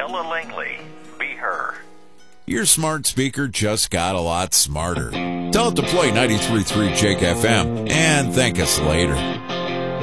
Ella Langley. Be her. Your smart speaker just got a lot smarter. Tell it to play 93.3 Jake FM and thank us later.